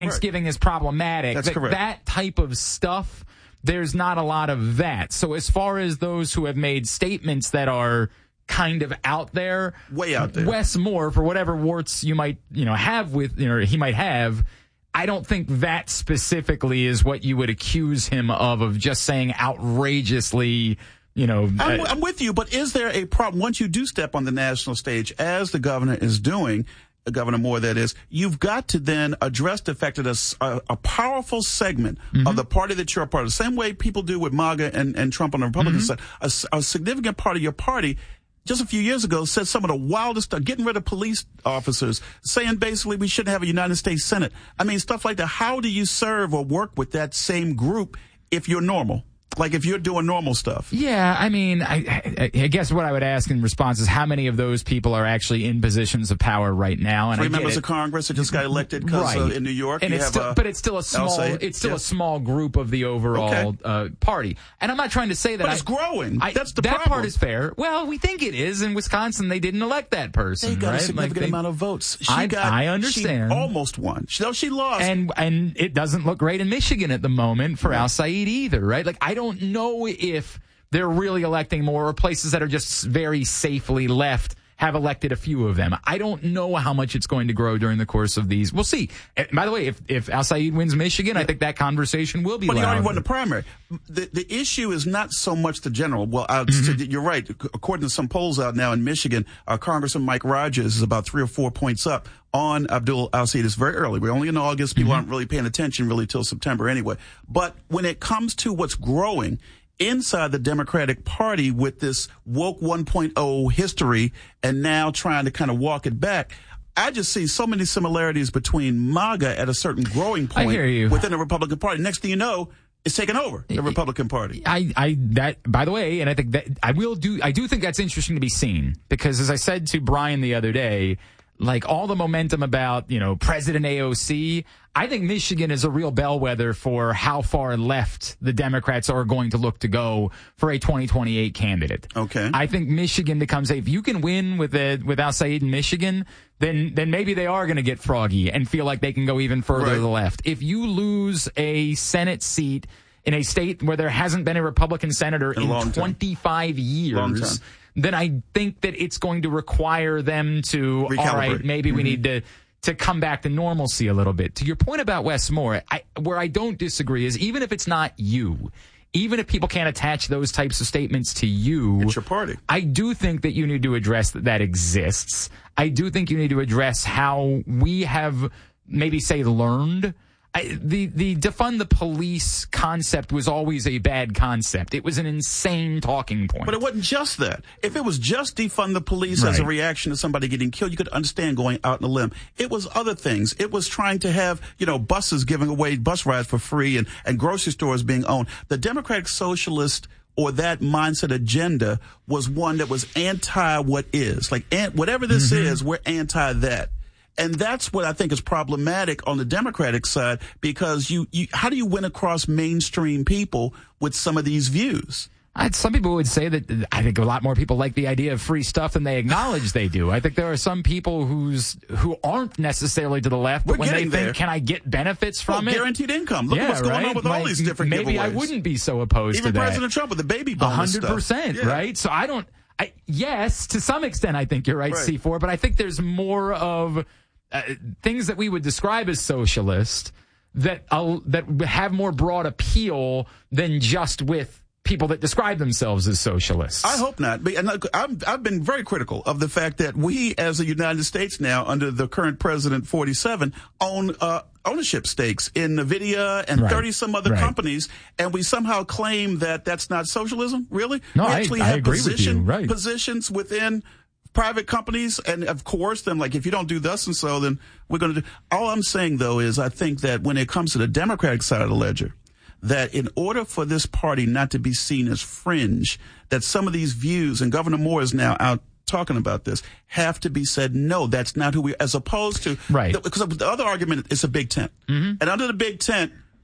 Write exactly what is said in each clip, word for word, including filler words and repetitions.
Thanksgiving right. is problematic. That's that, correct. That type of stuff, there's not a lot of that. So as far as those who have made statements that are kind of out there, way out there, Wes Moore, for whatever warts you might, you know, have with, you know, he might have, I don't think that specifically is what you would accuse him of, of just saying outrageously, you know. I'm, uh, I'm with you, but is there a problem once you do step on the national stage, as the governor is doing, Governor Moore, that is, you've got to then address the fact that a, a, a powerful segment mm-hmm. of the party that you're a part of, the same way people do with MAGA and, and Trump on the Republican mm-hmm. side, a, a significant part of your party just a few years ago said some of the wildest stuff, getting rid of police officers, saying basically we shouldn't have a United States Senate. I mean, stuff like that. How do you serve or work with that same group if you're normal? Like if you're doing normal stuff. Yeah, I mean, I, I, I guess what I would ask in response is how many of those people are actually in positions of power right now? And Three I members it. of Congress that just got elected because right. uh, in New York, and you it's have still, a, but it's still a small, it. it. it's still yeah. a small group of the overall okay. uh, party. And I'm not trying to say that, but it's I, growing. I, That's the that problem. part is fair. Well, we think it is. In Wisconsin, they didn't elect that person. They got right? a significant like they, amount of votes. She I, got. I understand. She almost won. No, she lost. And and it doesn't look great in Michigan at the moment for right. Al Said either, right? Like I don't know if they're really electing more, or places that are just very safely left have elected a few of them. I don't know how much it's going to grow during the course of these. We'll see. And by the way, if, if Al Said wins Michigan, yeah. I think that conversation will be But loud. he already won the primary. The, the issue is not so much the general. Well, I, mm-hmm. you're right. According to some polls out now in Michigan, uh, Congressman Mike Rogers is about three or four points up on Abdul Al Said. It's very early. We're only in August. People mm-hmm. aren't really paying attention really till September anyway. But when it comes to what's growing inside the Democratic Party with this woke one point oh history and now trying to kind of walk it back, I just see so many similarities between MAGA at a certain growing point I hear you. within the Republican Party. Next thing you know, it's taken over the Republican Party. I, I, that, by the way, and I think that I will do, I do think that's interesting to be seen because as I said to Brian the other day, like all the momentum about, you know, President A O C, I think Michigan is a real bellwether for how far left the Democrats are going to look to go for a twenty twenty-eight candidate. Okay. I think Michigan becomes a, if you can win with a, with Al Said in Michigan, then, then maybe they are going to get froggy and feel like they can go even further right. to the left. If you lose a Senate seat in a state where there hasn't been a Republican senator in, in twenty-five years, then I think that it's going to require them to, all right, maybe mm-hmm. we need to to come back to normalcy a little bit. To your point about Wes Moore, I, where I don't disagree is even if it's not you, even if people can't attach those types of statements to you, it's your party. I do think that you need to address that that exists. I do think you need to address how we have maybe, say, learned. I, the the defund the police concept was always a bad concept. It was an insane talking point. But it wasn't just that. If it was just defund the police right. as a reaction to somebody getting killed, you could understand going out on a limb. It was other things. It was trying to have, you know, buses giving away bus rides for free and, and grocery stores being owned. The Democratic Socialist or that mindset agenda was one that was anti what is. Like, whatever this mm-hmm. is, we're anti that. And that's what I think is problematic on the Democratic side, because you, you how do you win across mainstream people with some of these views? I, some people would say that I think a lot more people like the idea of free stuff than they acknowledge they do. I think there are some people who's who aren't necessarily to the left, but We're when they there. think, can I get benefits from well, it? Guaranteed income. Look yeah, at what's going right? on with like, all these different maybe giveaways. I wouldn't be so opposed Even to that. President Trump with the baby bonus one hundred percent, stuff. right? So I don't, I, yes, to some extent I think you're right, right. C four, but I think there's more of uh, things that we would describe as socialist that uh, that have more broad appeal than just with people that describe themselves as socialists. I hope not. And I've, I've been very critical of the fact that we, as the United States now, under the current president, forty-seven, own uh, ownership stakes in NVIDIA and right. thirty some other right. companies, and we somehow claim that that's not socialism. Really? No, we I, actually I have agree position, with you. Right. positions within private companies, and of course, them like if you don't do thus and so, then we're going to do. All I'm saying though is I think that when it comes to the Democratic side of the ledger, that in order for this party not to be seen as fringe, that some of these views, and Governor Moore is now out talking about this, have to be said, no, that's not who we, as opposed to, right. because the other argument is a big tent. Mm-hmm. And under the big tent,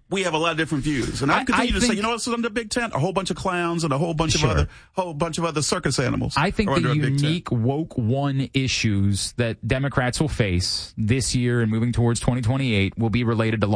we have a lot of different views. And I, I continue I to say, you know what's under a big tent? A whole bunch of clowns and a whole bunch sure. of other whole bunch of other circus animals. I think the unique woke one issues that Democrats will face this year and moving towards twenty twenty-eight will be related to law